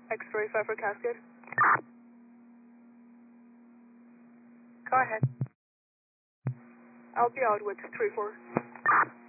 X-35 for Cascade. Go ahead. I'll be out with 3-4.